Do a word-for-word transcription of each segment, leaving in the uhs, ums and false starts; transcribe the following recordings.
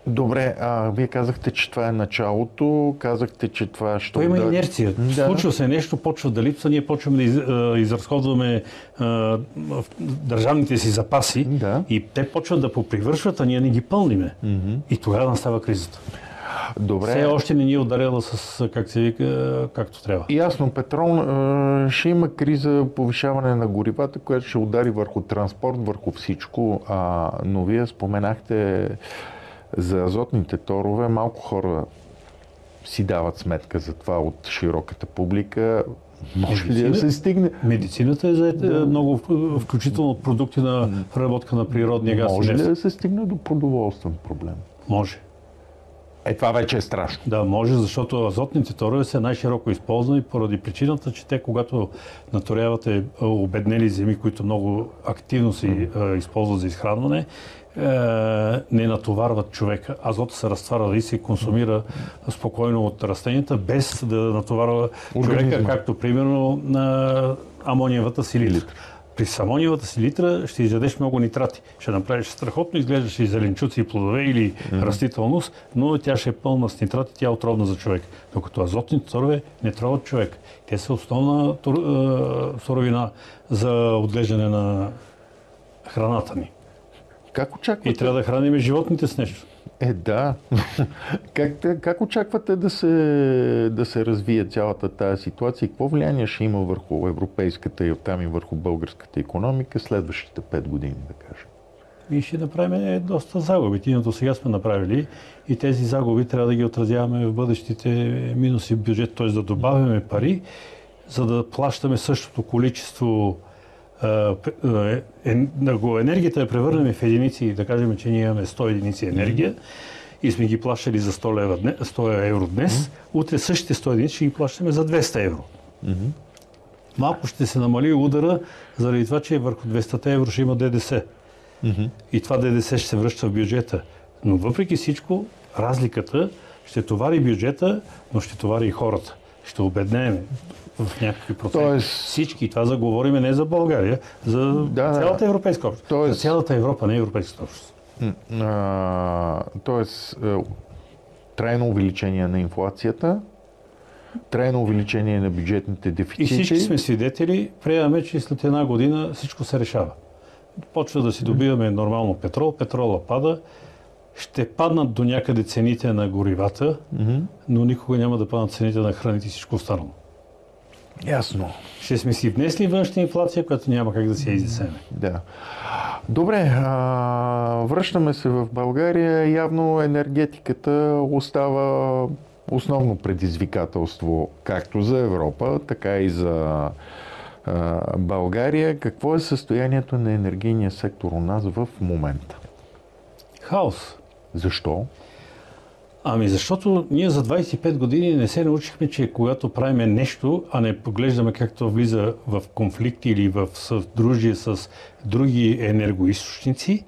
Добре, а вие казахте, че това е началото, казахте, че това ще... То има да... инерция. Да. Случва се нещо, почва да липсва, ние почваме да из, изразходваме а, държавните си запаси да. И те почват да попривършват, а ние не ги пълниме. Mm-hmm. И тогава настава кризата. Добре. Все още не ни е ударила с, как се вика, както трябва. Ясно, Петрол, ще има криза, повишаване на горивата, което ще удари върху транспорт, върху всичко, а, но вие споменахте за азотните торове. Малко хора си дават сметка за това от широката публика. Може ли да се стигне? Медицината е заета да. Много, включително от продукти на преработка на природния газ. Може ли да се стигне до продоволствен проблем? Може. Е, това вече е страшно. Да, може, защото азотните торове са най-широко използвани поради причината, че те, когато наторявате обеднели земи, които много активно се mm. използват за изхранване, е, не натоварват човека. Азота се разтварва и се консумира спокойно от растенията, без да натоварва организма. Човека, както примерно на амониевата силитра. При амониевата силитра ще изядеш много нитрати. Ще направиш страхотно, изглеждаш и зеленчуци, и плодове или mm-hmm. растителност, но тя ще е пълна с нитрати, тя е отровна за човек. Докато азотните торове не троват човек. Те са основна суровина за отглеждане на храната ни. Как очаквате? И трябва да храним животните с нещо. Е, да. как, как очаквате да се, да се развие цялата тази ситуация и какво влияние ще има върху европейската и оттам и върху българската икономика следващите пет години, да кажем? И ще направим доста загуби. Ние до сега сме направили и тези загуби трябва да ги отразяваме в бъдещите минуси в бюджет, т.е. да добавяме пари, за да плащаме същото количество енергията я превърнем в единици, да кажем, че ние имаме сто единици енергия mm-hmm. и сме ги плащали за сто, лева, сто евро днес, mm-hmm. утре същите сто единици ще ги плащаме за двеста евро. Mm-hmm. Малко ще се намали удара, заради това, че върху двеста евро ще има ДДС. Mm-hmm. И това ДДС ще се връща в бюджета. Но въпреки всичко, разликата ще товари бюджета, но ще товари и хората. Ще обеднеем в някакви проценти. Тоест... Всички. Това заговориме не за България, за да, цялата европейска общност. Тоест... За цялата Европа, не европейската общност. А, тоест, трайно увеличение на инфлацията, трайно увеличение на бюджетните дефицити. И всички сме свидетели, приемаме, че след една година всичко се решава. Почва да си добиваме нормално петрол, петрола пада, ще паднат до някъде цените на горивата, mm-hmm. но никога няма да паднат цените на храните и всичко останало. Ясно. Ще сме си внесли външна инфлация, която няма как да се изнесеме. Да. Добре, а, връщаме се в България. Явно енергетиката остава основно предизвикателство както за Европа, така и за а, България. Какво е състоянието на енергийния сектор у нас в момента? Хаос. Защо? Ами защото ние за двадесет и пет години не се научихме, че когато правим нещо, а не поглеждаме както влиза в конфликт или в съдружие с други енергоизточници,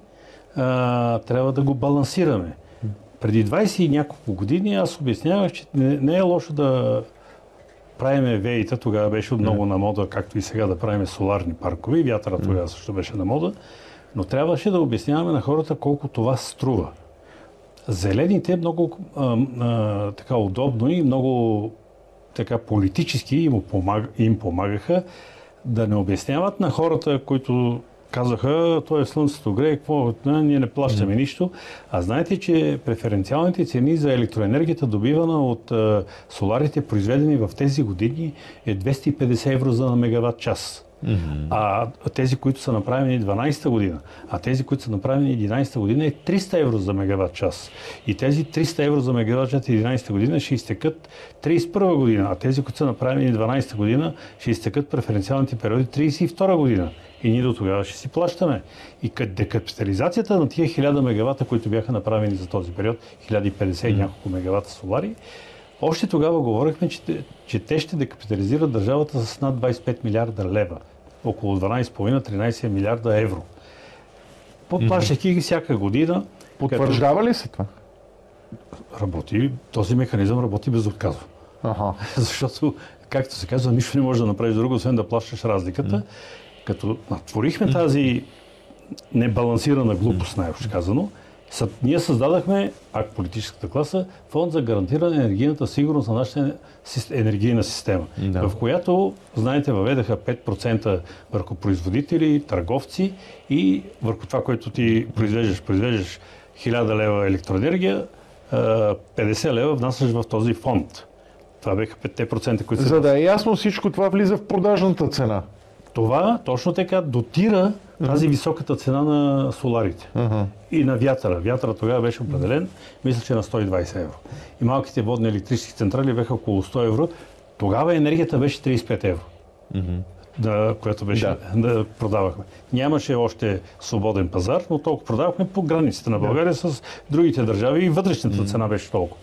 а, трябва да го балансираме. Преди двадесет и няколко години аз обяснявах, че не, не е лошо да правим веита, тогава беше много на мода, както и сега да правим соларни паркове, вятъра тогава също беше на мода, но трябваше да обясняваме на хората колко това струва. Зелените много а, а, така удобно и много така политически им, помаг, им помагаха да не обясняват на хората, които казаха, то е слънцето грее, какво, ние не плащаме mm. нищо. А знаете, че преференциалните цени за електроенергията, добивана от а, соларите, произведени в тези години, е двеста и петдесет евро за мегаватт час. Mm-hmm. А тези, които са направени дванадесета година, а тези, които са направени единадесета година, е триста евро за мегаватт час. И тези триста евро за мегаватт час единадесета година ще изтекат тридесет и първа година, а тези, които са направени дванадесета година, ще изтекат преференциалните периоди тридесет и втора година. И ние до тогава ще си плащаме. И декапитализацията на тия хиляда мегавата, които бяха направени за този период, хиляда и петдесет и няколко мегавата солари, още тогава говорихме, че, че те ще декапитализират държавата с над двадесет и пет милиарда лева. Около дванадесет цяло и пет до тринадесет милиарда евро. Плащайки ги всяка година. Потвърждава като... ли се това? Работи. Този механизъм работи безотказно. Ага. Защото, както се казва, нищо не може да направиш друго, освен да плащаш разликата. Mm. Като натворихме mm. тази небалансирана глупост, най-общо казано, Съ, ние създадахме, пак политическата класа, фонд за гарантиране на енергийната сигурност на нашата енергийна система, да. В която, знаете, въведаха пет процента върху производители, търговци и върху това, което ти произвеждаш. Произвеждаш хиляда лева електроенергия, петдесет лева внасяш в този фонд. Това беха пет процента, които За да е ясно, всичко това влиза в продажната цена. Това точно така дотира тази uh-huh. високата цена на соларите uh-huh. и на вятъра. Вятъра тогава беше определен, мисля, че на сто и двайсет евро. И малките водни електрически централи бяха около сто евро. Тогава енергията беше трийсет и пет евро, uh-huh. да, която беше да. да продавахме. Нямаше още свободен пазар, но толкова продавахме по границите на България yeah. с другите държави и вътрешната uh-huh. цена беше толкова.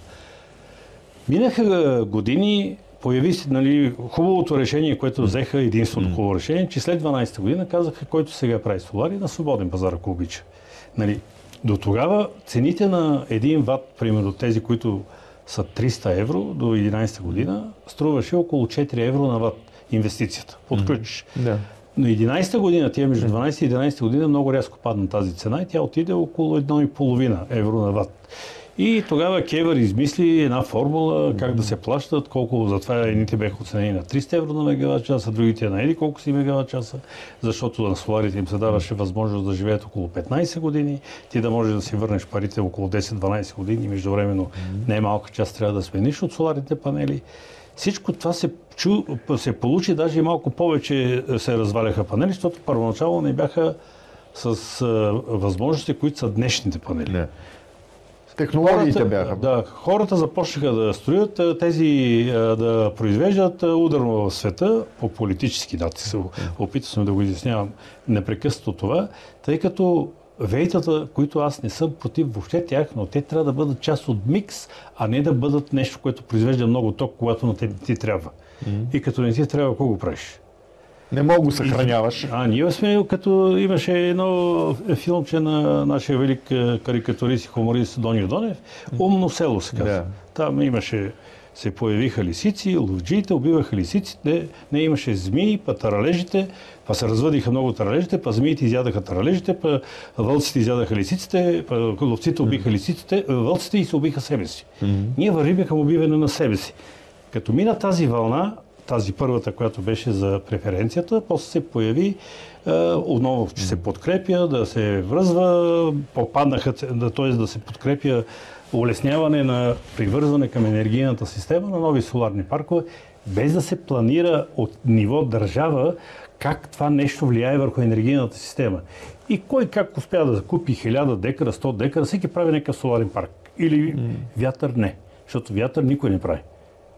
Минаха години, появи се, нали, хубавото решение, което взеха, единственото хубаво решение, че след дванайсета година казаха, който сега прави солари на свободен пазар, ако обича. Нали, до тогава цените на един ват, примерно тези, които са триста евро до единайсета година, струваше около четири евро на ват инвестицията. Подключиш. Mm-hmm. Да. Но единайсета година, тия между дванайсета и единайсета година, много рязко падна тази цена и тя отиде около едно и половина евро на ват. И тогава КЕВР измисли една формула как да се плащат, колко затова едните бяха оценени на триста евро на мегават часа, другите на еди колко си мегават часа, защото на соларите им се даваше възможност да живеят около петнайсет години, ти да можеш да си върнеш парите около десет-дванайсет години, междувременно не малка част трябва да смениш от соларните панели. Всичко това се, чу, се получи, даже и малко повече се разваляха панели, защото първоначално не бяха с а, възможности, които са днешните панели. Не. Технологиите хората, бяха. Да, хората започнаха да строят, тези да произвеждат ударно в света по политически дати. Опитвам се да го изяснявам непрекъснато това, тъй като вейтата, които аз не съм против въобще тях, но те трябва да бъдат част от микс, а не да бъдат нещо, което произвежда много ток, когато на те не ти трябва. Mm-hmm. И като не ти трябва, какво го правиш? Не мога го съхраняваш. А, ние сме, като имаше едно филмче на нашия велик карикатурист и хуморист Доню Донев, Умно село се казва. Yeah. Там имаше, се появиха лисици, ловджиите убиваха лисиците, не имаше змии, па таралежите, па се развъдиха много таралежите, па змиите изядаха таралежите, па вълците изядаха лисиците, па ловците убиха лисиците, вълците и се убиха себе си. Mm-hmm. Ние вървим към убиване на себе си. Като мина тази вълна, тази първата, която беше за преференцията, после се появи е, отново, че се подкрепя, да се връзва, попаднаха, т.е. да се подкрепя улесняване на привързване към енергийната система на нови соларни паркове, без да се планира от ниво държава как това нещо влияе върху енергийната система. И кой как успя да закупи хиляда декара, сто декара, всеки прави някакъв соларен парк. Или mm. вятър не, защото вятър никой не прави.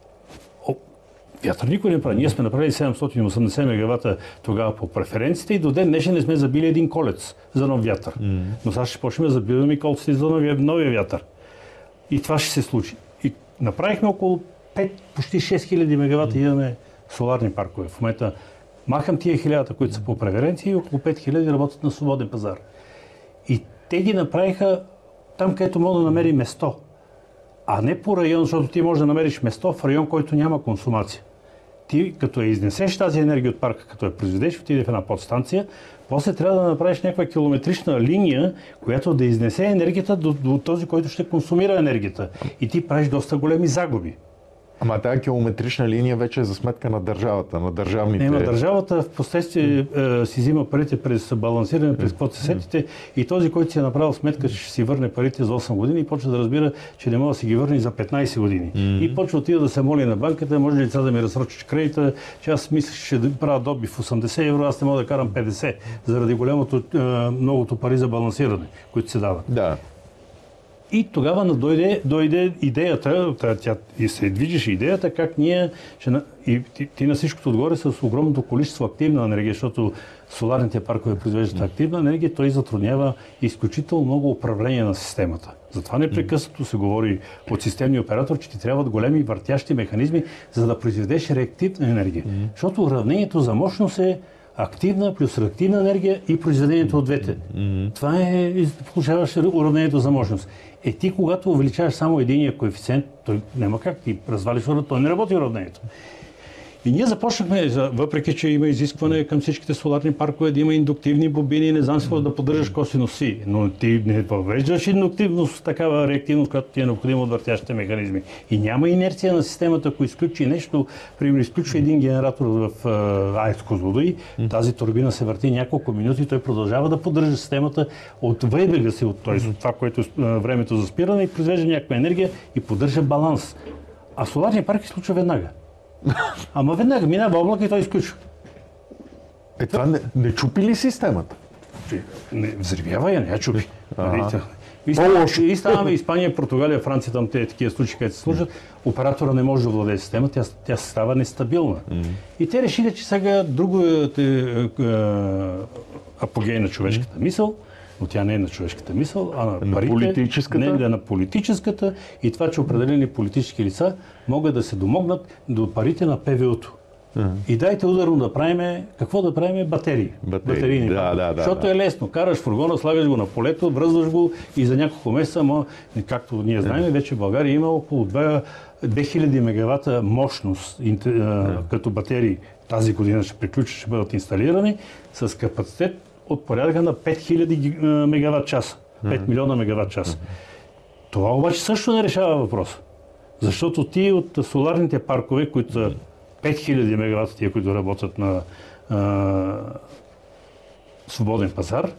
Вятър никой не прави. Ние сме направили седемстотин и осемдесет мегавата тогава по преференциите и до ден днешен не сме забили един колец за нов вятър. Mm. Но сега ще почнем да забиваме колците за новия, новия вятър. И това ще се случи. И направихме около пет, почти шест хиляди мегавата mm. имаме соларни паркове. В момента махам тия хилядата, които са по преференции и около пет хиляди работят на свободен пазар. И те ги направиха там, където мога да намери место. А не по район, защото ти можеш да намериш место в район, който няма консумация. Ти, като я изнесеш тази енергия от парка, като я произведеш, отиде в една подстанция, после трябва да направиш някаква километрична линия, която да изнесе енергията до, до този, който ще консумира енергията. И ти правиш доста големи загуби. Ама тази километрична линия вече е за сметка на държавата, на държавните... Не, на държавата в последствие е, си взима парите през балансиране, през каквото се сетите и този, който си е направил сметка, ще си върне парите за осем години и почва да разбира, че не може да си ги върне за петнайсет години. Mm-hmm. И почва отида да се моли на банката, може ли сега да ми разсрочиш кредита, че аз мислех, че ще правя добив осемдесет евро, аз не мога да карам петдесет, заради голямото, е, многото пари за балансиране, които се дават. Да. И тогава дойде, дойде идеята, тя и се движеше идеята, как ние, ще, и ти, ти на всичкото отгоре с огромното количество активна енергия, защото соларните паркове произвеждат активна енергия, той затруднява изключително много управление на системата. Затова непрекъснато се говори от системния оператор, че ти трябват големи въртящи механизми, за да произведеш реактивна енергия. Mm-hmm. Защото уравнението за мощност е активна плюс реактивна енергия и произведението от двете. Mm-hmm. Това е, получаваш уравнението за мощност. Е ти, когато увеличаваш само единия коефициент, той няма как, ти развалиш уравнението, той не работи уравнението. И ние започнахме, въпреки че има изискване към всичките соларни паркове да има индуктивни бобини, не знам си какво да поддържаш косинус си, но ти не въвеждаш индуктивност, такава реактивност, която ти е необходима от въртящите механизми. И няма инерция на системата, ако изключи нещо, примерно изключи един генератор в АЕЦ Козлодуй, тази турбина се върти няколко минути, той продължава да поддържа системата от вейбега си, от, т.е. от това, което е времето за спиране и произвежда някаква енергия и поддържа баланс. А соларния парк изключва веднага. Ама веднага минава облак и той изключва. Е, това не, не чупи ли системата? Не, взривява я, не я чупи. Ага. И, По-лошо. и ставаме Испания, Португалия, Франция, там те такива случаи, където се служат, оператора не може да владее система, тя, тя става нестабилна. Mm-hmm. И те решили, че сега друго е, е, е, апогей на човешката mm-hmm. мисъл, но тя не е на човешката мисъл, а на, на парите, политическата. Не е на политическата и това, че определени политически лица могат да се домогнат до парите на ПВО-то. Uh-huh. И дайте ударно да правиме, какво да правиме? Батерии. Батерии. Батерийни. Да, да, да, Защото да. е лесно. Караш фургона, слагаш го на полето, връзваш го и за няколко месеца, ма, както ние знаем, uh-huh. вече в България има около две хиляди мегавата мощност uh-huh. като батерии. Тази година ще приключи, ще бъдат инсталирани с капацитет от порядъка на пет хиляди мегават часа. пет милиона мегават часа. Uh-huh. Това обаче също не решава въпроса. Защото ти от соларните паркове, които са пет хиляди мегавата, тия, които работят на а, свободен пазар,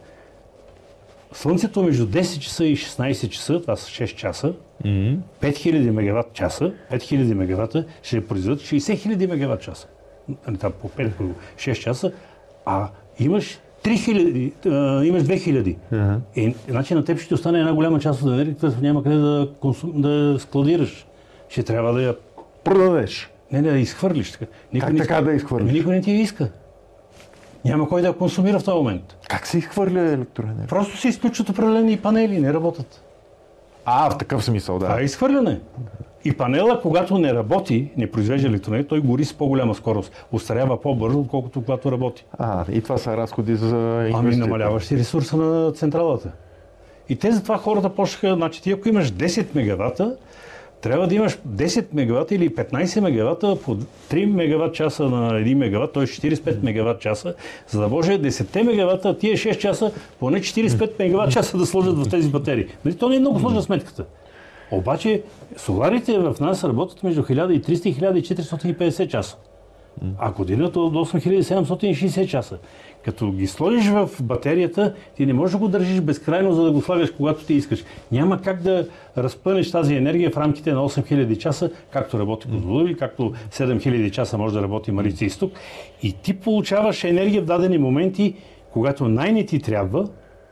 слънцето между десет часа и шестнайсет часа, това са шест часа, mm-hmm. пет хиляди мегават часа, пет хиляди мегавата ще произведат шейсет хиляди мегават часа. Там по пет, по шест часа, а имаш три хиляди, а, имаш две хиляди. Uh-huh. И, значи на теб ще остане една голяма част от енергията, няма къде да, консум... да складираш. Ще трябва да я продадеш. Не, не, да изхвърлиш. Никой как не така да изхвърлиш? Никой не ти я иска. Няма кой да я консумира в този момент. Как се изхвърля електроенергия? Просто се изключват определени панели, не работят. А, в такъв смисъл, да. Това е изхвърляне. И панела, когато не работи, не произвежда електроенергия, той гори с по-голяма скорост. Остарява по-бързо, отколкото когато работи. А, и това са разходи за инвестиции. Ами намаляваш си ресурса на централата. И те затова хората почнаха, значи ти ако имаш десет мегавата, трябва да имаш десет мегавата или петнайсет мегавата по три мегават часа на един мегават, т.е. четирийсет и пет мегават часа, за да може десет мегавата, тия шест часа, поне четирийсет и пет мегават часа да сложат в тези батерии. Нали, то не е много сложна сметката. Обаче соларите в нас работят между хиляда и триста и хиляда и четиристотин и петдесет часа. А годината от осем хиляди седемстотин и шейсет часа. Като ги сложиш в батерията, ти не можеш да го държиш безкрайно, за да го слагаш когато ти искаш. Няма как да разпънеш тази енергия в рамките на осем хиляди часа, както работи Козлодуй, както седем хиляди часа може да работи Марица Изток. И ти получаваш енергия в дадени моменти, когато най-не ти трябва,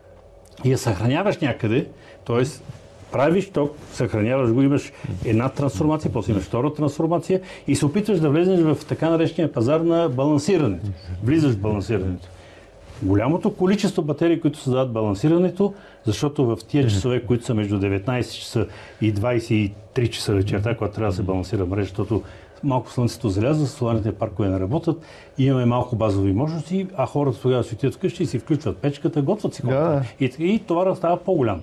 и я съхраняваш някъде, т.е. правиш ток, съхраняваш го, имаш една трансформация, после имаш втора трансформация и се опитваш да влезеш в така наречения пазар на балансирането. Влизаш в балансирането. Голямото количество батерии, които създават балансирането, защото в тия часове, които са между деветнайсет часа и двайсет и три часа вечерта, когато трябва да се балансира мрежа, защото малко слънцето залязва, соларните паркове не работят, имаме малко базови мощности, а хората тогава си отидат вкъщи и си включват печката, готвят си да. И, и товарът става по-голям.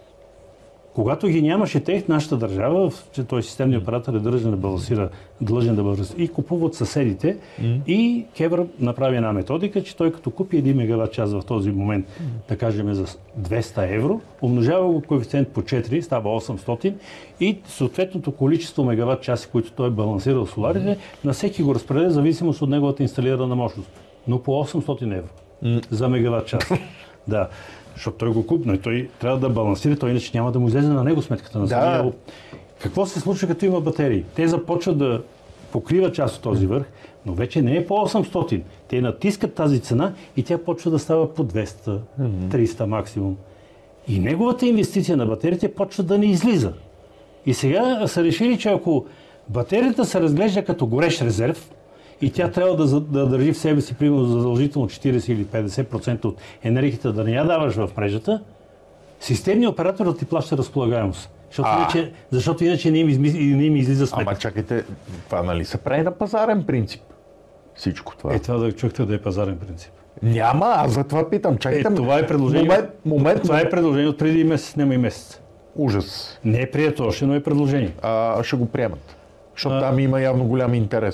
Когато ги нямаше тех, нашата държава, че той системният оператор е длъжен да балансира, длъжен да балансира и купуват съседите mm. и КЕВР направи една методика, че той като купи един мегават час в този момент, mm. да кажем за двеста евро, умножава го коефициент по четири, става осемстотин и съответното количество мегават часи, които той е балансирал соларите, mm. на всеки го разпределя в зависимост от неговата инсталирана мощност. Но по осемстотин евро mm. за мегават час. Да. Защото той го купи, но и той трябва да балансира, той иначе няма да му излезе на него сметката на самия. Да. Какво се случва, като има батерии? Те започват да покриват част от този върх, но вече не е по осемстотин. Те натискат тази цена и тя почва да става по двеста, триста максимум. И неговата инвестиция на батериите почва да не излиза. И сега са решили, че ако батерията се разглежда като горещ резерв, и тя трябва да, да държи в себе си примерно задължително четирийсет или петдесет процента от енергията да не я даваш в мрежата, системният оператор да ти плаща разполагаемост. Защото, иначе, защото иначе не им, изми, не им излиза сметка. Ама чакайте, това нали се прави на пазарен принцип? Всичко това. Е, това да чухте да е пазарен принцип. Няма, аз за това питам. Чакайте, е, това е предложение, момент, момент, това е предложение от преди месец, няма и месец. Ужас. Не е прието още, но е предложение. А, ще го приемат. Защото а... там има явно голям интерес.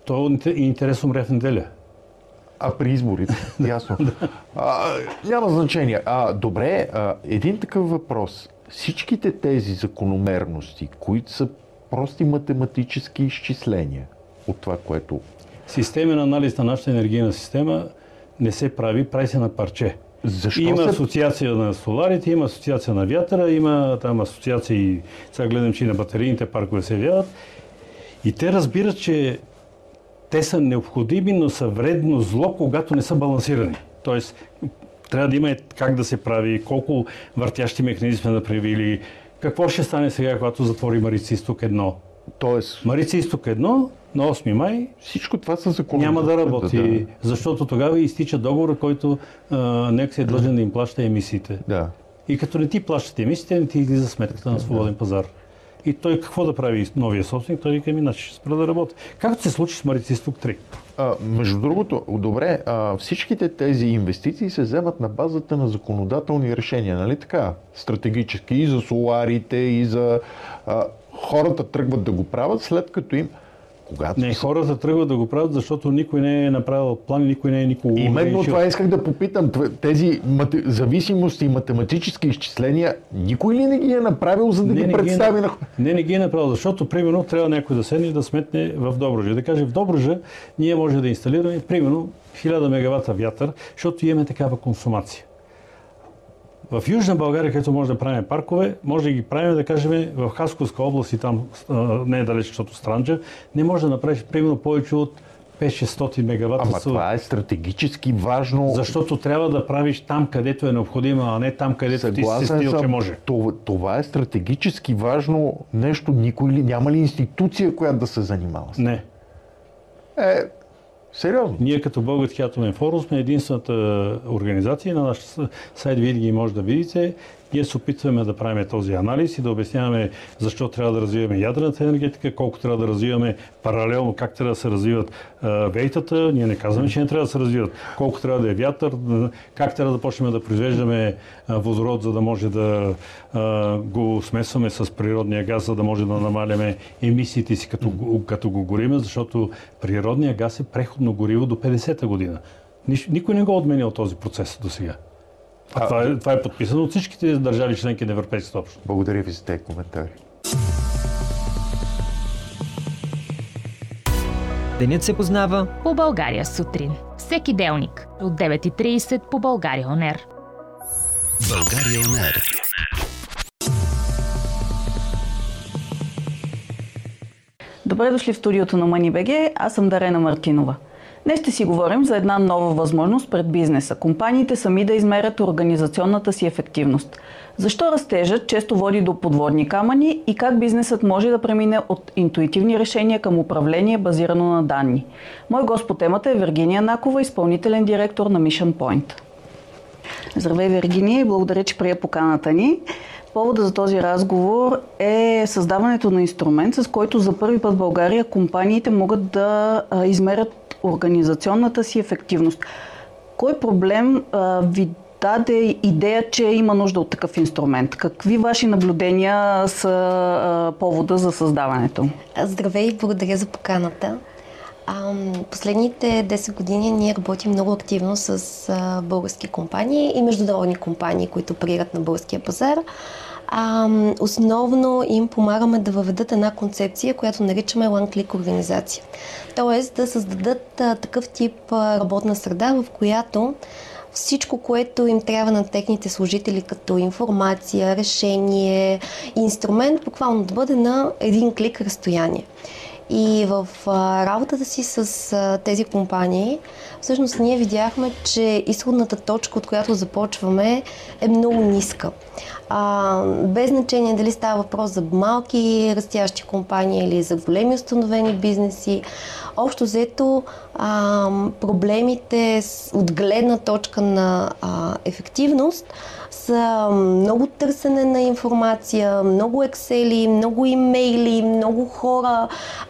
То е интересно мря в неделя. А при изборите, ясно. а, няма значение. А, добре, а, един такъв въпрос. Всичките тези закономерности, които са прости математически изчисления от това, което... Системен анализ на нашата енергийна система не се прави, прави се на парче. Защо има се... асоциация на соларите, има асоциация на вятъра, има там асоциации, сега гледам, че и на батерийните паркове се явяват. И те разбират, че те са необходими, но са вредно зло, когато не са балансирани. Тоест, трябва да има как да се прави, колко въртящи механизми сме направили, какво ще стане сега, когато затвори Марица изток едно. Тоест... Марица изток едно на осми май всичко това са закони. Няма да работи, да, да. защото тогава изтича договора, който НЕК се е длъжен да им плаща емисиите. Да. И като не ти плащат емисиите, не ти излиза сметката на свободен пазар. И той какво да прави новия собственик? Той вика ми, иначе ще спра да работи. Както се случи с Марица изток три. А, между другото, добре, а, всичките тези инвестиции се вземат на базата на законодателни решения, нали така? Стратегически и за соларите, и за... А, хората тръгват да го правят, след като им... Когато не, са... хората тръгват да го правят, защото никой не е направил план, никой не е никого Именно ограничил. това исках да попитам. Тези мат... зависимости и математически изчисления, никой ли не ги е направил, за да не, ги не представи ги е... на... Не, не ги е направил, защото, примерно, трябва някой да седне и да сметне в Добруджа. Да каже, в Добруджа ние може да инсталираме, примерно, хиляда мегавата вятър, защото имаме такава консумация. В Южна България, където може да правим паркове, може да ги правим, да кажем, в Хасковска област и там не е далеч, защото Странджа, не може да направиш примерно повече от пет-шестстотин мегавата. Ама това е стратегически важно. Защото трябва да правиш там, където е необходимо, а не там, където Съгласен ти си се стил, че може. Това, това е стратегически важно нещо. Никой ли, няма ли институция, която да се занимава с това? Не. Е, сериозно. Ние като Български атомен форум сме единствената организация. На нашия сайт винаги може да видите. Ние се опитваме да правим този анализ и да обясняваме защо трябва да развиваме ядрената енергетика, колко трябва да развиваме паралелно, как трябва да се развиват вейтата. Ние не казваме, че не трябва да се развиват. Колко трябва да е вятър, как трябва да почнем да произвеждаме водород, за да може да го смесваме с природния газ, за да може да намаляме емисиите си като, като го гориме, защото природния газ е преходно гориво до петдесета година. Никой не го отменял този процес до сега. А, това, е, това е подписано от всичките държави членки на Европейската общност. Благодаря ви за тези коментари. Денят се познава по България сутрин. Всеки делник от девет и трийсет по България ОНЕР. България ОНЕР. Добре дошли в студиото на MoneyBG, аз съм Дарена Мартинова. Днес ще си говорим за една нова възможност пред бизнеса. Компаниите сами да измерят организационната си ефективност. Защо растежът често води до подводни камъни и как бизнесът може да премине от интуитивни решения към управление базирано на данни. Мой гост по темата е Вергиния Накова, изпълнителен директор на Mission Point. Здравей, Вергиния, и благодаря, че прие поканата ни. Повода за този разговор е създаването на инструмент, с който за първи път в България компаниите могат да измерят организационната си ефективност. Кой проблем а, ви даде идея, че има нужда от такъв инструмент? Какви ваши наблюдения са а, повода за създаването? Здравей, благодаря за поканата. А, последните десет години ние работим много активно с а, български компании и международни компании, които оперират на българския пазар. А, основно им помагаме да въведат една концепция, която наричаме One-Click организация. Тоест да създадат а, такъв тип а, работна среда, в която всичко, което им трябва на техните служители като информация, решение, инструмент, буквално да бъде на един клик разстояние. И в а, работата си с а, тези компании, всъщност ние видяхме, че изходната точка, от която започваме, е много ниска. А, без значение дали става въпрос за малки растящи компании или за големи установени бизнеси, общо взето а, проблемите от гледна точка на а, ефективност са много търсене на информация, много ексели, много имейли, много хора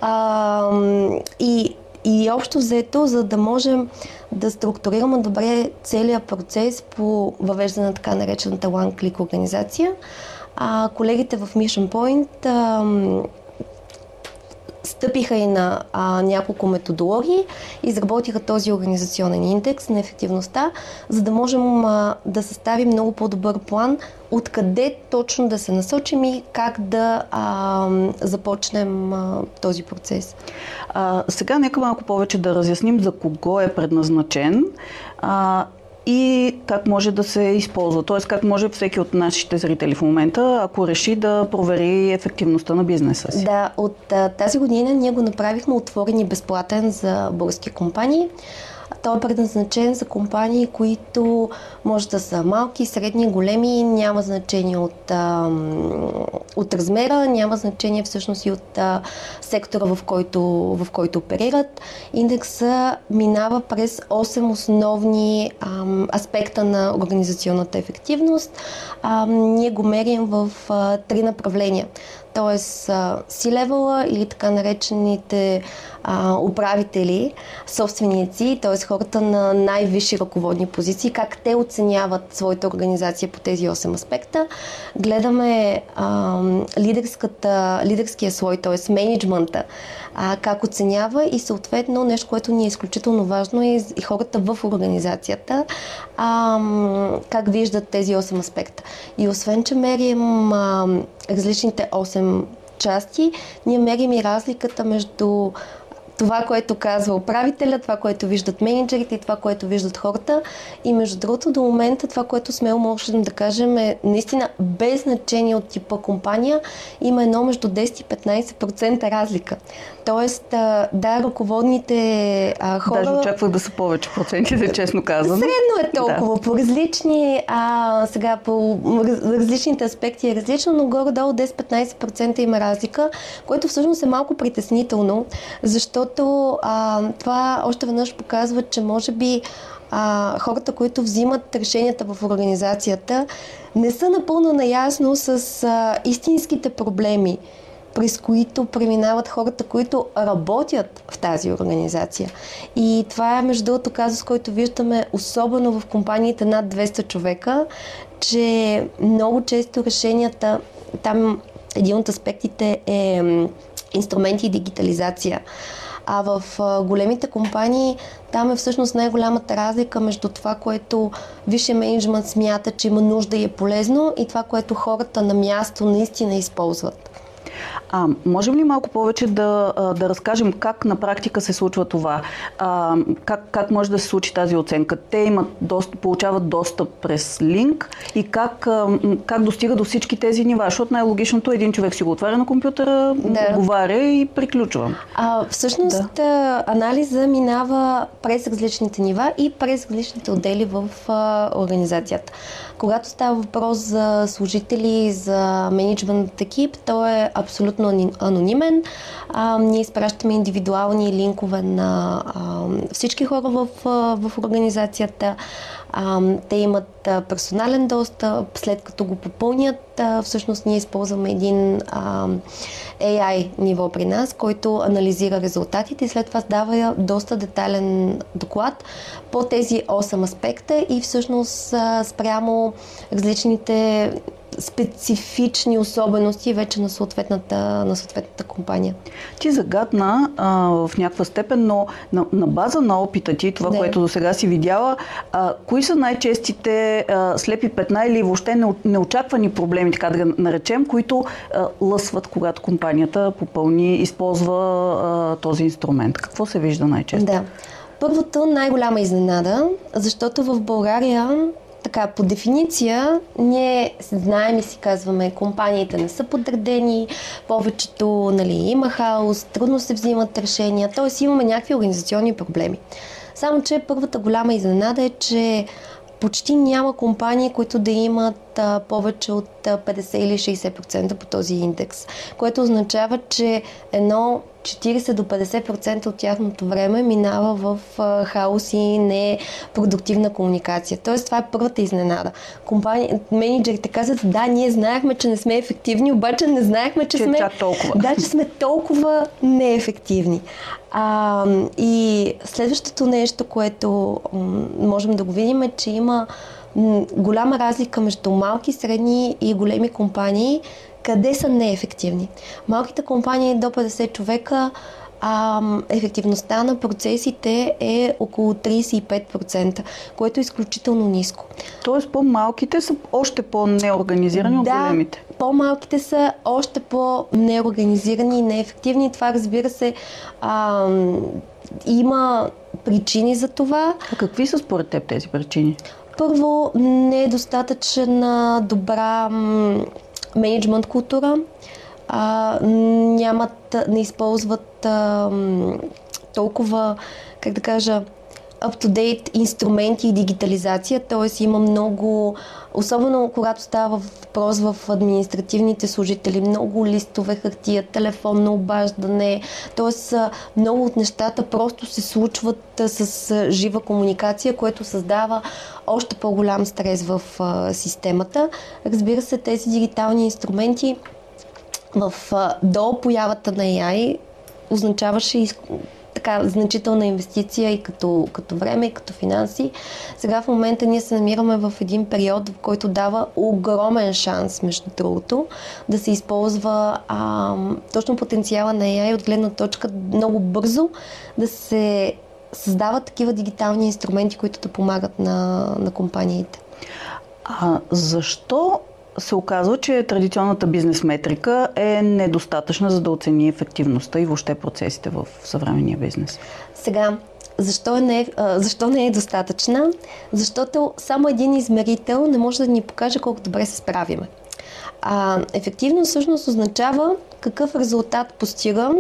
а, и, и общо взето, за да можем да структурираме добре целият процес по въвеждане на така наречената One-Click организация. А, колегите в Mission Point а, стъпиха и на а, няколко методологии, изработиха този организационен индекс на ефективността, за да можем а, да съставим много по-добър план откъде точно да се насочим и как да а, започнем а, този процес. А, сега нека малко повече да разясним за кого е предназначен а, и как може да се използва. Т.е. как може всеки от нашите зрители в момента, ако реши да провери ефективността на бизнеса си. Да, от а, тази година ние го направихме отворен и безплатен за български компании. Той е предназначен за компании, които може да са малки, средни, големи, няма значение от, а, от размера, няма значение всъщност и от а, сектора, в който, в който оперират. Индекса минава през осем основни а, аспекта на организационната ефективност. А, ние го мерим в а, три направления. Тоест C-level или така наречените а, управители, собственици, т.е. хората на най-висши ръководни позиции, как те оценяват своята организация по тези осем аспекта. Гледаме а, лидерската, лидерския слой, т.е. мениджмънта, а, как оценява и съответно нещо, което ни е изключително важно е и хората в организацията, а, как виждат тези осем аспекта. И освен, че мерим а, различните осем части, ние мерим и разликата между това, което казва управителя, това, което виждат менеджерите и това, което виждат хората. И между другото, до момента това, което смело можем да кажем е наистина без значение от типа компания, има едно между десет и петнайсет процента разлика. Тоест, да, ръководните а, хора... Даже очаквах да са повече процентите, честно казано. Средно е толкова. Да. По различни, а, сега по различните аспекти е различно, но горе-долу десет до петнайсет процента има разлика, което всъщност е малко притеснително, защото а, това още веднъж показва, че може би а, хората, които взимат решенията в организацията, не са напълно наясно с а, истинските проблеми, през които преминават хората, които работят в тази организация. И това е между другото казус, който виждаме особено в компаниите над двеста човека, че много често решенията, там един от аспектите е инструменти и дигитализация. А в големите компании там е всъщност най-голямата разлика между това, което висшия мениджмънт смята, че има нужда и е полезно, и това, което хората на място наистина използват. А, можем ли малко повече да, да разкажем как на практика се случва това? А, как, как може да се случи тази оценка? Те имат достъп, получават достъп през линк и как, как достига до всички тези нива? Защото най-логичното е един човек си го отваря на компютъра, да. Отговаря и приключвам. А, всъщност да. Анализа минава през различните нива и през различните отдели в а, организацията. Когато става въпрос за служители, за мениджмънт екип, той е абсолютно анонимен. А, ние изпращаме индивидуални линкове на а, всички хора в, в организацията. А, те имат а, персонален достъп, след като го попълнят, а, всъщност ние използваме един а, ей ай ниво при нас, който анализира резултатите и след това дава доста детайлен доклад по тези осем аспекта и всъщност а, спрямо различните специфични особености вече на съответната, на съответната компания. Ти загадна а, в някаква степен, но на, на база на опита ти, това, да. Което до сега си видяла, а, кои са най-честите а, слепи петна или въобще не, неочаквани проблеми, така да наречем, които а, лъсват, когато компанията попълни, използва а, този инструмент? Какво се вижда най-често? Да. Първото, най-голяма изненада, защото в България така, по дефиниция, ние знаем и си казваме, компаниите не са подредени, повечето, нали, има хаос, трудно се взимат решения, т.е. имаме някакви организационни проблеми. Само че първата голяма изненада е, че почти няма компании, които да имат а, повече от а, петдесет или шейсет процента по този индекс, което означава, че едно четирийсет до петдесет процента от тяхното време минава в а, хаос и непродуктивна комуникация. Тоест, това е първата изненада. Компания, менеджерите казват, да, ние знаехме, че не сме ефективни, обаче не знаехме, че, че сме... толкова. Да, че сме толкова неефективни. А, и следващото нещо, което м- можем да го видим е, че има м- голяма разлика между малки, средни и големи компании, къде са неефективни. Малките компании до петдесет човека, а, ефективността на процесите е около трийсет и пет процента, което е изключително ниско. Тоест по-малките са още по-неорганизирани от да, големите. По-малките са още по-неорганизирани и неефективни. Това, разбира се, а, има причини за това. А какви са според теб тези причини? Първо, не е достатъчна добра м, мениджмънт култура. А, нямат, не използват а, м, толкова, как да кажа, up-to-date инструменти и дигитализация, т.е. има много, особено когато става въпрос в административните служители, много листове, хартия, телефонно обаждане, т.е. много от нещата просто се случват с жива комуникация, което създава още по-голям стрес в системата. Разбира се, тези дигитални инструменти в, до появата на Ей Ай означаваше и така значителна инвестиция и като, като време, и като финанси. Сега в момента ние се намираме в един период, в който дава огромен шанс, между другото, да се използва а, точно потенциала на Ей Ай от гледна точка много бързо да се създават такива дигитални инструменти, които да помагат на, на компаниите. А защо се оказва, че традиционната бизнес метрика е недостатъчна, за да оцени ефективността и въобще процесите в съвременния бизнес? Сега, защо не, защо не е достатъчна? Защото само един измерител не може да ни покаже колко добре се справиме. А, ефективно всъщност означава какъв резултат постигам,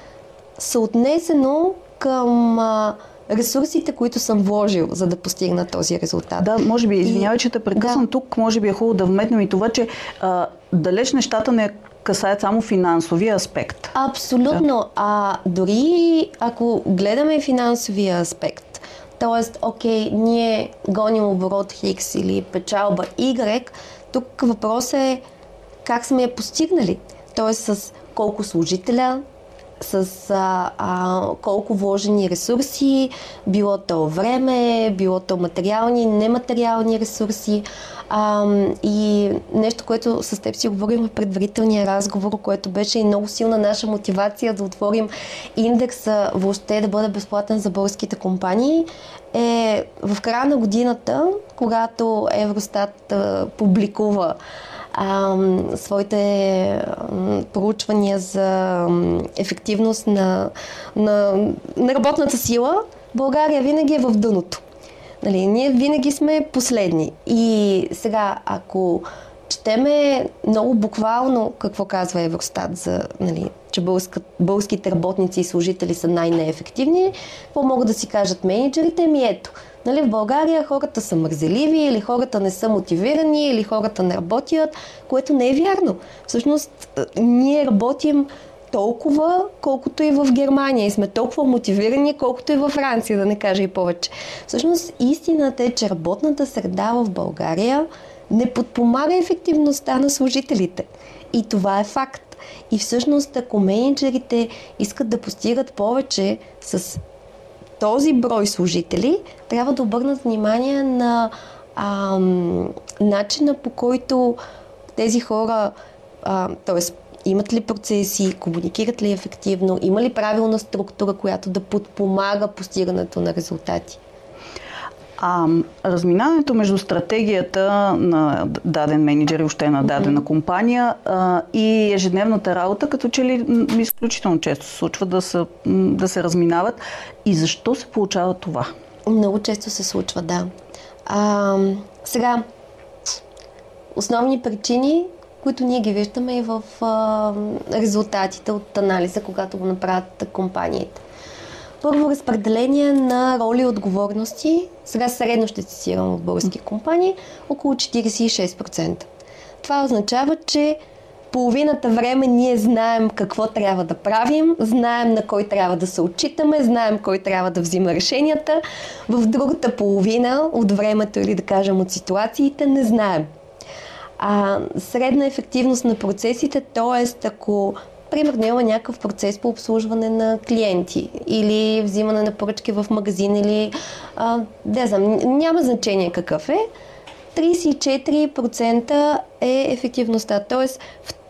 съотнесено към а, ресурсите, които съм вложил, за да постигна този резултат. Да, може би, извинявай, че те прекъсвам да. Тук, може би е хубаво да вметнем и това, че а, далеч нещата не касаят само финансовия аспект. Абсолютно. Да. А дори ако гледаме финансовия аспект, т.е. окей, ние гоним оборот Хикс или печалба Y, тук въпросът е как сме я постигнали. Т.е. с колко служителя, с а, а, колко вложени ресурси, било то време, било то материални, нематериални ресурси. А, и нещо, което с теб си говорим в предварителния разговор, което беше и много силна наша мотивация да отворим индекса въобще да бъде безплатен за българските компании, е в края на годината, когато Евростат а, публикува А, своите а, проучвания за а, ефективност на, на, на работната сила, България винаги е в дъното. Нали, ние винаги сме последни. И сега, ако четеме много буквално какво казва Евростат за, нали, че българска, българските работници и служители са най-неефективни, какво могат да си кажат менеджерите? Ми ето, нали, в България хората са мързеливи, или хората не са мотивирани, или хората не работят, което не е вярно. Всъщност, ние работим толкова, колкото и в Германия и сме толкова мотивирани, колкото и във Франция, да не кажа и повече. Всъщност, истината е, че работната среда в България не подпомага ефективността на служителите. И това е факт. И всъщност, ако менеджерите искат да постигат повече с този брой служители, трябва да обърнат внимание на ам, начина, по който тези хора, т.е. имат ли процеси, комуникират ли ефективно, има ли правилна структура, която да подпомага постигането на резултати. А разминаването между стратегията на даден менеджер и въобще на дадена компания а, и ежедневната работа, като че ли изключително често се случва да, са, да се разминават. И защо се получава това? Много често се случва, да. А, сега, основни причини, които ние ги виждаме и в а, резултатите от анализа, когато го направят компаниите. Първо, разпределение на роли и отговорности. Сега средно ще цитирам в български компании, около четирийсет и шест процента. Това означава, че половината време ние знаем какво трябва да правим, знаем на кой трябва да се отчитаме, знаем кой трябва да взима решенията. В другата половина от времето или да кажем от ситуациите не знаем. А, средна ефективност на процесите, т.е. ако примерно има някакъв процес по обслужване на клиенти или взимане на поръчки в магазин или а, не знам, няма значение какъв е, трийсет и четири процента е ефективността. Т.е. в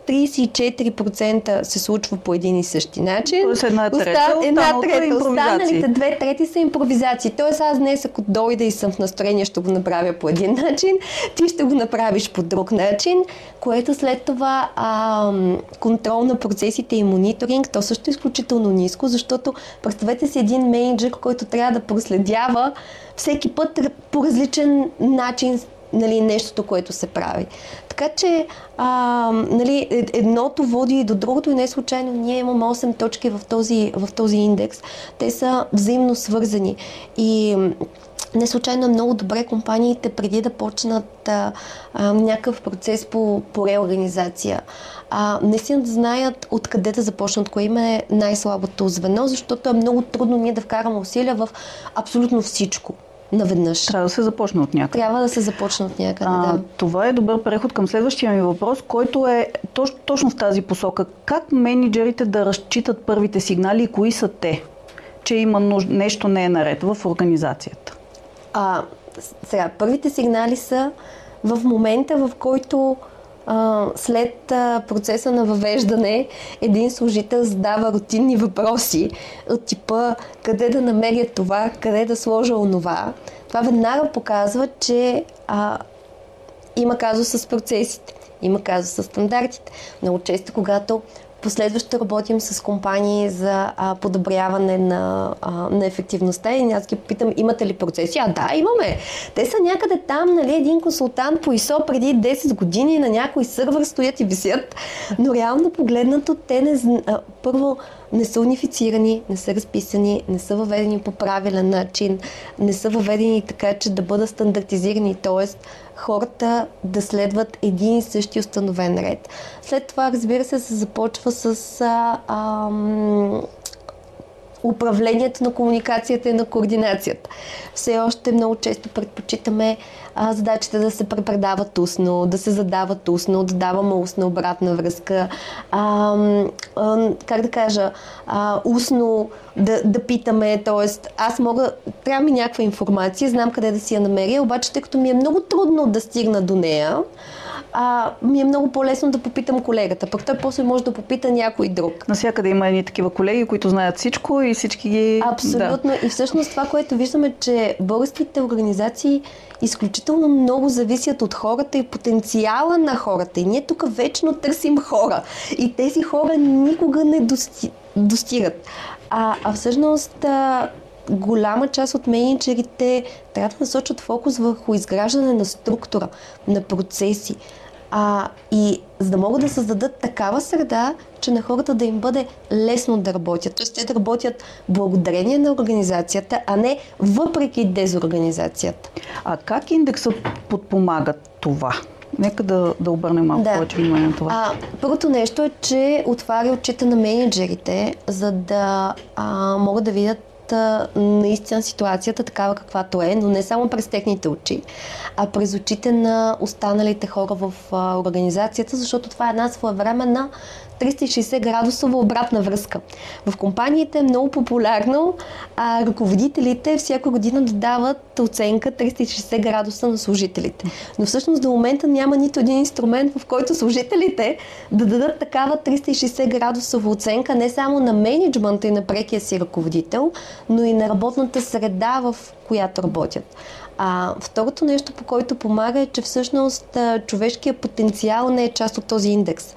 трийсет и четири процента се случва по един и същи начин. Тоест една трета, Оста... една трета, импровизации. Останалите две трети са импровизации. Тоест аз днес, ако дойда и съм в настроение, ще го направя по един начин, ти ще го направиш по друг начин, което след това а, контрол на процесите и мониторинг, то също е изключително ниско, защото представете си един мениджър, който трябва да проследява всеки път по различен начин, нали, нещото, което се прави. Така че а, нали, едното води и до другото и не случайно ние имаме осем точки в този, в този индекс. Те са взаимно свързани и не случайно е много добре компаниите преди да почнат а, а, някакъв процес по, по реорганизация. А, наистина да знаят откъде да започнат, кое им е най-слабото звено, защото е много трудно ние да вкараме усилия в абсолютно всичко наведнъж. Трябва да се започне от някъде. Трябва да се започне от някъде, а, да. Това е добър преход към следващия ми въпрос, който е точно, точно в тази посока. Как мениджърите да разчитат първите сигнали и кои са те, че има нуж... нещо не е наред в организацията? А, сега, първите сигнали са в момента, в който а, след а, процеса на въвеждане един служител задава рутинни въпроси от типа къде да намеря това, къде да сложа онова. Това веднага показва, че а, има казус с процесите, има казус с стандартите. Много често, когато последващо работим с компании за а, подобряване на, а, на ефективността и аз ги питам, имате ли процеси? А да, имаме. Те са някъде там, нали, един консултант по ай ес о преди десет години на някой сървър стоят и висят, но реално погледнато те не, а, първо не са унифицирани, не са разписани, не са въведени по правилен начин, не са въведени така, че да бъдат стандартизирани, т.е. хората да следват един и същи установен ред. След това, разбира се, се започва с а, а, управлението на комуникацията и на координацията. Все още много често предпочитаме а, задачите да се препредават устно, да се задават устно, да даваме устна обратна връзка, а, а, как да кажа, а, устно да, да питаме, т.е. аз мога, трябва ми някаква информация, знам къде да си я намеря, обаче тъй като ми е много трудно да стигна до нея, а, ми е много по-лесно да попитам колегата, пък той после може да попита някой друг. Насякъде има едни такива колеги, които знаят всичко и всички ги... Абсолютно. Да. И всъщност това, което виждаме, че българските организации изключително много зависят от хората и потенциала на хората. И ние тук вечно търсим хора. И тези хора никога не дости... достигат. А, а всъщност... А... голяма част от мениджърите трябва да насочат фокус върху изграждане на структура, на процеси. А, и за да могат да създадат такава среда, че на хората да им бъде лесно да работят. Тоест те да работят благодарение на организацията, а не въпреки дезорганизацията. А как индексът подпомага това? Нека да, да обърнем малко да. повече внимание на това. А, първото нещо е, че отваря очите на мениджърите, за да а, могат да видят наистина ситуацията такава каквато е, но не само през техните очи, а през очите на останалите хора в а, организацията, защото това е една своевременна триста и шейсет градусова обратна връзка. В компаниите е много популярно а, ръководителите всяка година да дават оценка триста и шейсет градуса на служителите. Но всъщност до момента няма нито един инструмент, в който служителите да дадат такава триста и шейсет градусова оценка не само на мениджмънта и на прекия си ръководител, но и на работната среда, в която работят. А второто нещо, по който помага, е, че всъщност човешкият потенциал не е част от този индекс.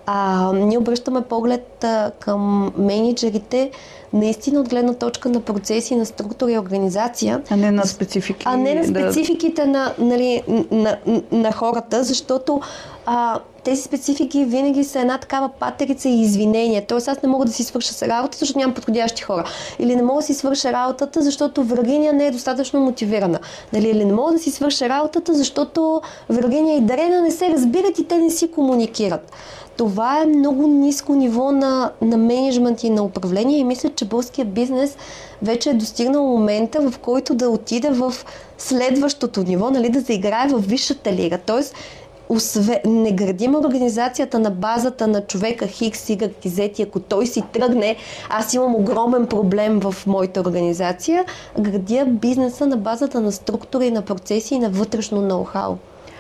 А, ние обръщаме поглед а, към мениджърите наистина от гледна точка на процеси, на структура и организация. А не на специфики. А не на спецификите да... на, нали, на, на, на хората, защото а, тези специфики винаги са една такава патерица и извинение. Тоест аз не мога да си свърша работата, защото нямам подходящи хора. Или не мога да си свърша работата, защото врагиня не е достатъчно мотивирана. Дали, или не мога да си свърша работата, защото врагиня и Дарена не се разбират и те не си комуникират. Това е много ниско ниво на, на мениджмънт и на управление и мисля, че българския бизнес вече е достигнал момента, в който да отиде в следващото ниво, нали, да заиграе в висшата лига. Тоест, осве, не градим организацията на базата на човека Хикс, Y и Z, ако той си тръгне, аз имам огромен проблем в моята организация, градя бизнеса на базата на структура и на процеси и на вътрешно ноу-хау.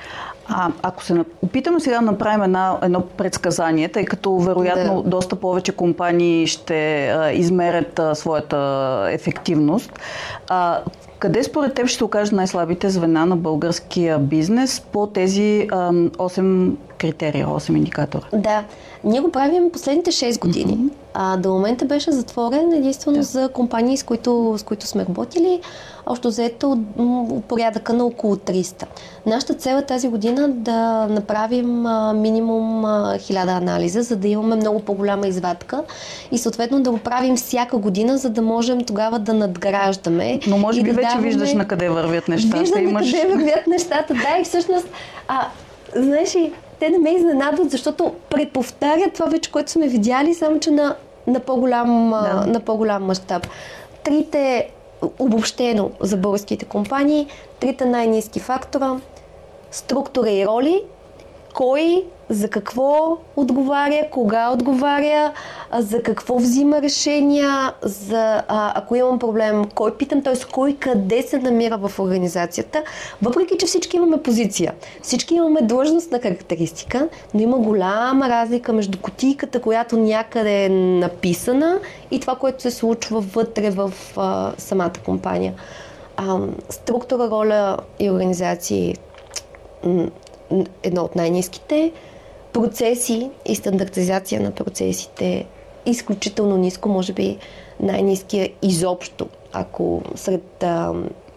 А ако се опитаме сега да направим една, едно предсказание, тъй като вероятно да. доста повече компании ще а, измерят а, своята ефективност, а, къде според теб ще се окажат най-слабите звена на българския бизнес по тези а, осем критерия, осем индикатора? Да, ние го правим последните шест години. Mm-hmm. А до момента беше затворен единствено да. за компании, с които, с които сме работили. Общо взето от порядъка на около триста. Нашата цел е тази година да направим а, минимум а, хиляда анализа, за да имаме много по-голяма извадка и съответно да го правим всяка година, за да можем тогава да надграждаме. Но може би да вече даваме... виждаш на къде вървят нещата. Виждаме Имаш... къде вървят нещата, да, и всъщност, а, знаеш ли, те не ме изненадват, защото преповтарят това вече, което сме видяли, само че на, на по-голям, да. на по-голям мащаб. Трите, обобщено за българските компании, трите най-ниски фактора, структура и роли, кой за какво отговаря, кога отговаря, за какво взима решения, за а, ако имам проблем, кой питам, т.е. кой къде се намира в организацията, въпреки че всички имаме позиция, всички имаме длъжностна характеристика, но има голяма разлика между кутийката, която някъде е написана и това, което се случва вътре в а, самата компания. А, структура, роля и организации едно от най-ниските. Процеси и стандартизация на процесите изключително ниско, може би най-ниския изобщо, ако сред а,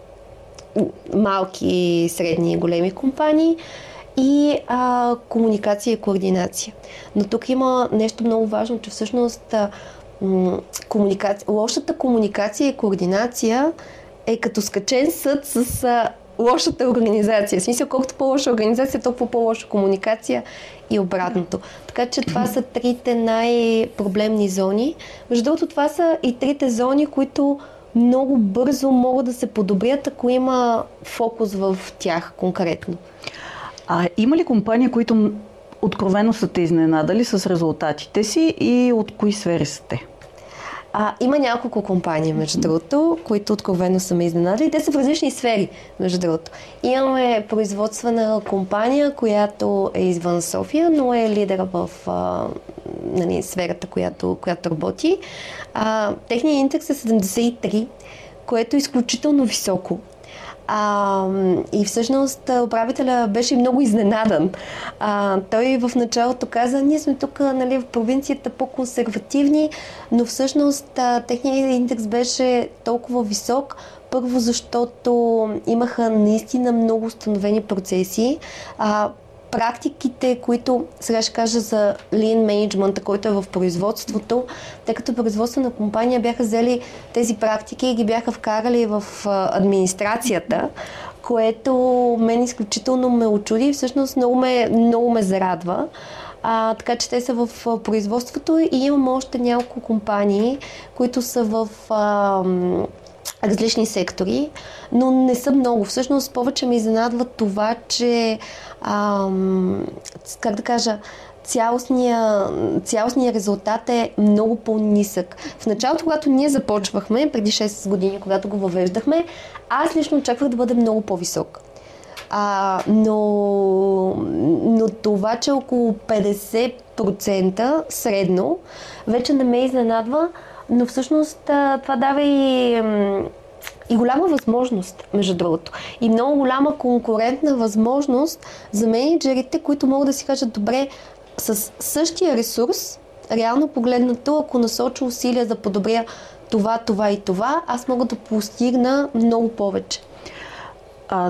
малки, средни и големи компании. И а, комуникация и координация. Но тук има нещо много важно, че всъщност а, м- комуникация, лошата комуникация и координация е като скачен съд с а, лошата организация. В смисъл, колкото по-лоша организация, толкова по-лоша комуникация и обратното. Така че това са трите най-проблемни зони. Между другото, това са и трите зони, които много бързо могат да се подобрят, ако има фокус в тях конкретно. А има ли компании, които откровено са те изненадали с резултатите си и от кои сфери са те? А, има няколко компании, между другото, които откровено са ме изненадали. Те са в различни сфери, между другото. Имаме производствена компания, която е извън София, но е лидер в а, нали, сферата, която, която работи. А, техният индекс е седемдесет и три, което е изключително високо. А, и всъщност управителя беше много изненадан. А, той в началото каза, ние сме тук, нали, в провинцията по-консервативни, но всъщност а, техният индекс беше толкова висок, първо защото имаха наистина много установени процеси. А, практиките, които сега ще кажа за Lean Management, който е в производството, тъй като производствена компания бяха взели тези практики и ги бяха вкарали в администрацията, което мен изключително ме очуди и всъщност много ме, много ме зарадва. А, така че те са в производството и имам още няколко компании, които са в а, различни сектори, но не са много. Всъщност повече ме изненадва това, че ам, как да кажа, цялостния, цялостния резултат е много по-нисък. В началото, когато ние започвахме, преди шест години, когато го въвеждахме, аз лично очаквах да бъде много по-висок. А, но, но това, че около петдесет процента средно, вече не ме изненадва, но всъщност това дава и, и голяма възможност, между другото. И много голяма конкурентна възможност за менеджерите, които могат да си кажат, добре, с същия ресурс, реално погледнато, ако насоча усилия да подобря това, това и това, аз мога да постигна много повече. А,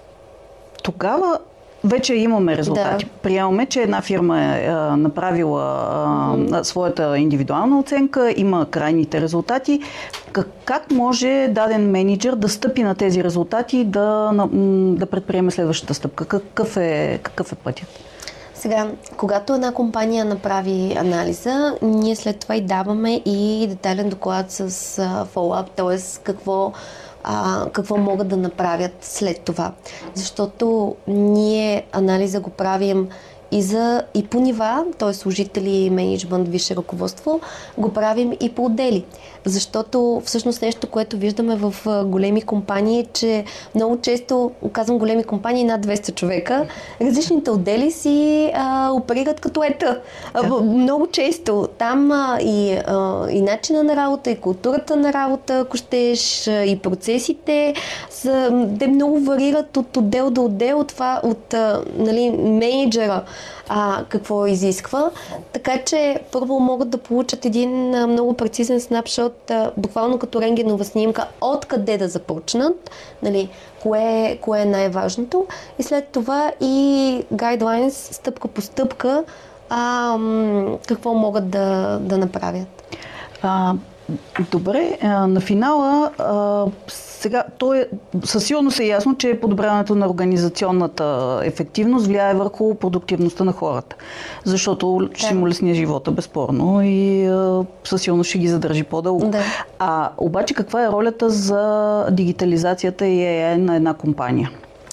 тогава вече имаме резултати. Да. Приемаме, че една фирма е а, направила а, mm-hmm. своята индивидуална оценка, има крайните резултати. Как, как може даден менеджер да стъпи на тези резултати и да, да предприеме следващата стъпка? Какъв е, какъв е пътят? Сега, когато една компания направи анализа, ние след това и даваме и детайлен доклад с follow-up, т.е. какво А, какво могат да направят след това. Защото ние анализа го правим и, за, и по нива, т.е. служители, менеджмент, висше ръководство, го правим и по отдели. Защото всъщност нещо, което виждаме в големи компании е, че много често, казвам големи компании, над двеста човека, различните отдели си а, оперират като ета. Да. Много често там а, и, а, и начина на работа, и културата на работа, ако щеш, и процесите, са, те много варират от отдел до отдел, това от а, нали, менеджера а, какво изисква. Така че първо могат да получат един а, много прецизен снапшот, а, буквално като рентгенова снимка, откъде да започнат, нали, кое, кое е най-важното, и след това и гайдлайнс, стъпка по стъпка, а, м- какво могат да, да направят. А, добре, а, на финала а, сега, то е, със сигурност е ясно, че подобряването на организационната ефективност влияе върху продуктивността на хората, защото да. ще му лесни живота, безспорно, и а, със сигурност ще ги задържи по-дълго. Да. А обаче каква е ролята за дигитализацията и ей ай на една компания?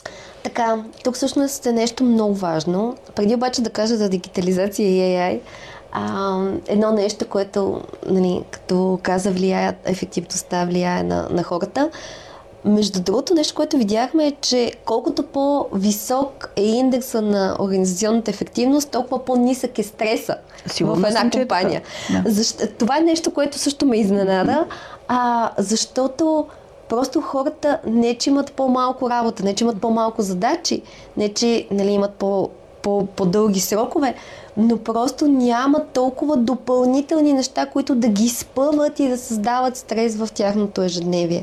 Така, тук всъщност е нещо много важно. Преди обаче да кажа за дигитализация и ей ай, а, едно нещо, което, нали, като каза, влияе, ефективността влияе на, на хората. Между другото, нещо, което видяхме е, че колкото по-висок е индекса на организационната ефективност, толкова по-нисък е стреса Сигурно в една съм, компания. Е да. Защо, това е нещо, което също ме изненада, а, защото просто хората не че имат по-малко работа, не че имат по-малко задачи, не че, нали, имат по, по, по-дълги срокове, но просто няма толкова допълнителни неща, които да ги спъват и да създават стрес в тяхното ежедневие.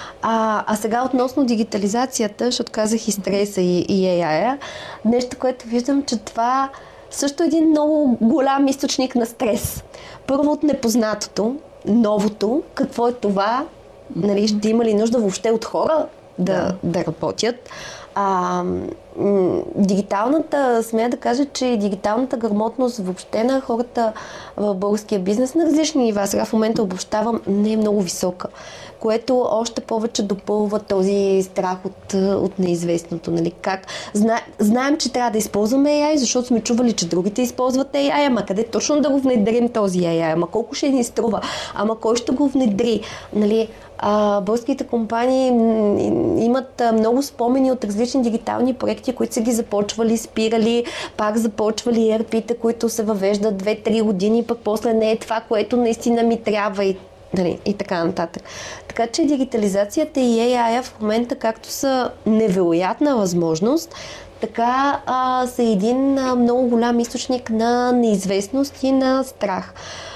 А, а сега относно дигитализацията, защото казах и стреса и, и ей ай, нещо, което виждам, че това също е един много голям източник на стрес. Първо от непознатото, новото, какво е това, нали, ще има ли нужда въобще от хора да, да. да работят. А, м- дигиталната, смея да кажа, че дигиталната грамотност въобще на хората в българския бизнес на различни нива, сега в момента обобщавам, не е много висока, което още повече допълва този страх от, от неизвестното. Нали? Как? Зна, знаем, че трябва да използваме ей ай, защото сме чували, че другите използват ей ай, ама къде точно да го внедрим този ей ай, ама колко ще ни струва, ама кой ще го внедри, нали? А, българските компании имат много спомени от различни дигитални проекти, които са ги започвали, спирали, пак започвали и ар пи-та, които се въвеждат две-три години, пък после не е това, което наистина ми трябва и, нали, и така нататък. Така че дигитализацията и ей ай в момента, както са невероятна възможност, така а, са един а, много голям източник на неизвестност и на страх.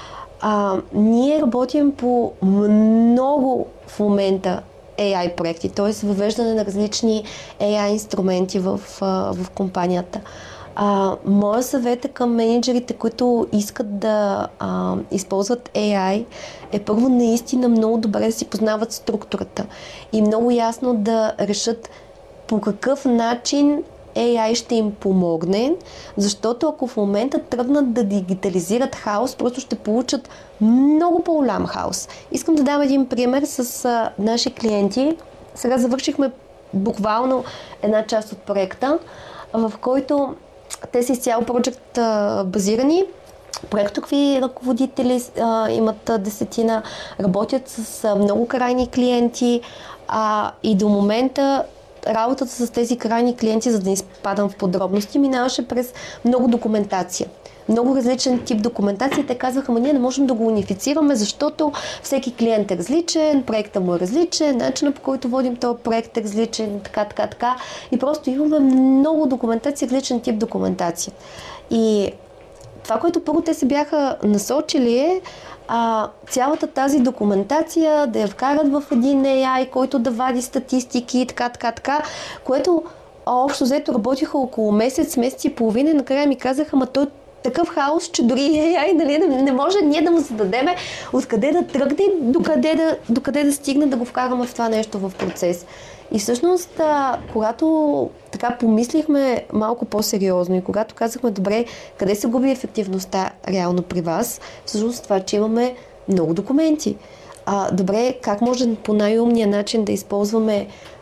А, ние работим по много в момента ей ай проекти, т.е. въвеждане на различни ей ай инструменти в, а, в компанията. А, моя съвет е към менеджерите, които искат да а, използват ей ай, е първо наистина много добре да си познават структурата и много ясно да решат по какъв начин ей ай ще им помогне, защото ако в момента тръгнат да дигитализират хаос, просто ще получат много по-голям хаос. Искам да дам един пример с а, наши клиенти. Сега завършихме буквално една част от проекта, в който те са изцяло проект а, базирани. Проектови ръководители а, имат десетина, работят с а, много крайни клиенти а, и до момента работата с тези крайни клиенти, за да не изпадам в подробности, минаваше през много документация. Много различен тип документация. Те казваха, ама ние не можем да го унифицираме, защото всеки клиент е различен, проектът му е различен, начинът, по който водим този проект е различен, така, така, така. И просто имаме много документация, различен тип документация. И това, което първо те се бяха насочили е а, цялата тази документация да я вкарат в един ей ай, който да вади статистики и така, така, така, което общо взето работиха около месец, месец и половина и накрая ми казаха, ама той такъв хаос, че дори ей ай, нали, не може ние да му зададеме откъде да тръгне и докъде да, докъде да стигне да го вкараме в това нещо в процес. И всъщност, а, когато така помислихме малко по-сериозно и когато казахме, добре, къде се губи ефективността реално при вас, всъщност това, че имаме много документи. А, добре, как може по най-умния начин да използваме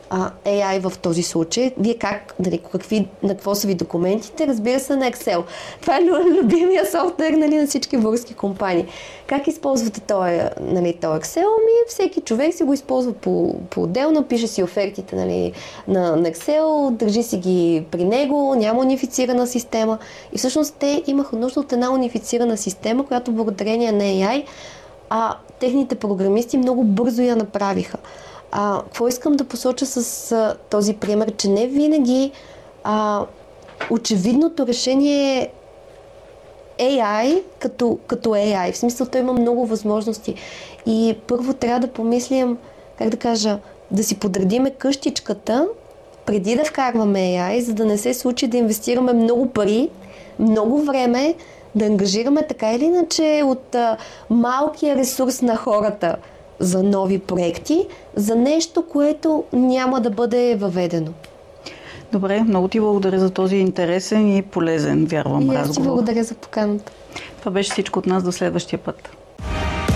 а, Ей Ай в този случай. Вие как, нали, какви, на какво са ви документите? Разбира се, на Excel. Това е любимия софтуер, нали, на всички български компании. Как използвате този, нали, този Excel? Ми, всеки човек си го използва по, по-отделно, пише си офертите, нали, на, на Excel, държи си ги при него, няма унифицирана система. И всъщност те имаха нужда от една унифицирана система, която благодарение на Ей Ай а техните програмисти много бързо я направиха. А, какво искам да посоча с а, този пример, че не винаги а, очевидното решение е Ей Ай като, като Ей Ай. В смисъл, той има много възможности. И първо трябва да помислим, как да кажа, да си подредиме къщичката преди да вкарваме Ей Ай, за да не се случи да инвестираме много пари, много време, да ангажираме така или иначе от а, малкия ресурс на хората за нови проекти, за нещо, което няма да бъде въведено. Добре, много ти благодаря за този интересен и полезен, вярвам, разговор. И аз ти благодаря за поканата. Това беше всичко от нас, до следващия път.